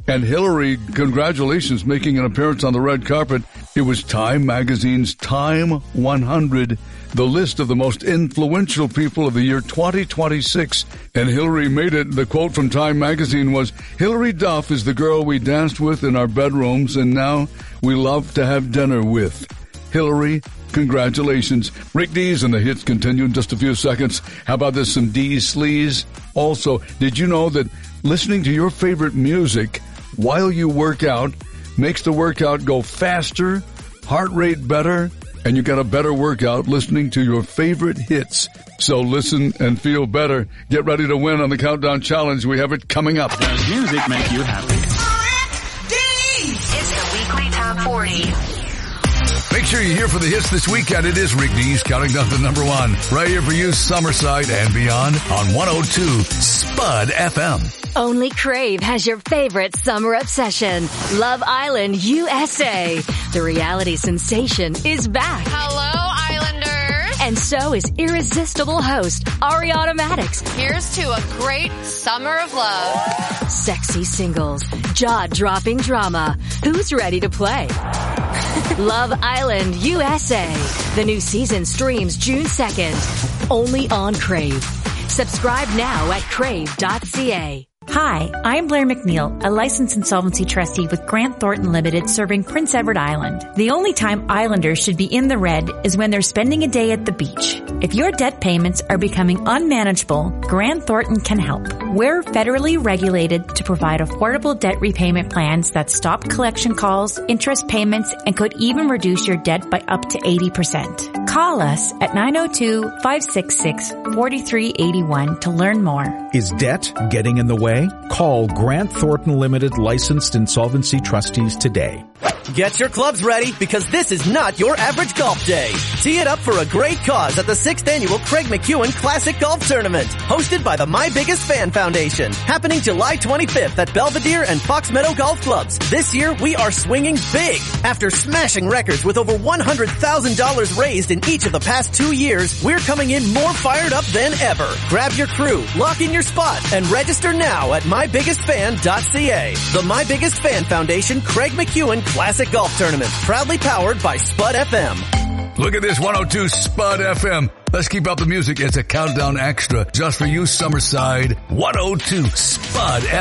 And Hillary, congratulations, making an appearance on the red carpet. It was Time Magazine's Time 100, the list of the most influential people of the year 2026. And Hillary made it. The quote from Time Magazine was, "Hillary Duff is the girl we danced with in our bedrooms, and now we love to have dinner with." Hillary, congratulations. Rick Dees and the hits continue in just a few seconds. How about this, some Dees Sleaze? Also, did you know that listening to your favorite music while you work out makes the workout go faster, heart rate better, and you got a better workout listening to your favorite hits? So listen and feel better. Get ready to win on the Countdown Challenge. We have it coming up. Does music make you happy? It's the weekly top 40. Make sure you're here for the hits this weekend. It is Rick Dees counting down to number one. Right here for you, Summerside and beyond on 102 Spud FM. Only Crave has your favorite summer obsession. Love Island USA. The reality sensation is back. Hello, Islanders. And so is irresistible host Ariana Maddox. Here's to a great summer of love. Sexy singles, jaw-dropping drama. Who's ready to play? Love Island USA. The new season streams June 2nd. Only on Crave. Subscribe now at crave.ca. Hi, I'm Blair McNeil, a licensed insolvency trustee with Grant Thornton Limited serving Prince Edward Island. The only time Islanders should be in the red is when they're spending a day at the beach. If your debt payments are becoming unmanageable, Grant Thornton can help. We're federally regulated to provide affordable debt repayment plans that stop collection calls, interest payments, and could even reduce your debt by up to 80%. Call us at 902-566-4381 to learn more. Is debt getting in the way? Call Grant Thornton Limited licensed insolvency trustees today. Get your clubs ready because this is not your average golf day. Tee it up for a great cause at the 6th Annual Craig McEwen Classic Golf Tournament, hosted by the My Biggest Fan Foundation, happening July 25th at Belvedere and Fox Meadow Golf Clubs. This year, we are swinging big. After smashing records with over $100,000 raised in each of the past 2 years, we're coming in more fired up than ever. Grab your crew, lock in your spot, and register now at mybiggestfan.ca. The My Biggest Fan Foundation Craig McEwen Classic Golf Tournament, proudly powered by Spud FM. Look at this 102 Spud FM. Let's keep up the music. It's a countdown extra just for you, Summerside. 102 Spud FM.